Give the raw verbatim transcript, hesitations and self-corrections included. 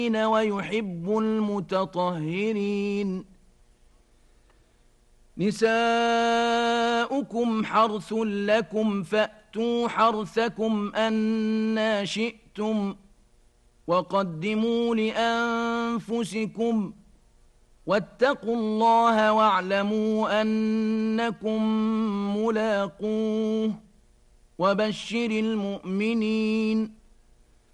ويحب المتطهرين. نساؤكم حرث لكم فأتوا حرثكم أنى شئتم وقدموا لأنفسكم واتقوا الله واعلموا أنكم ملاقوه وبشر المؤمنين.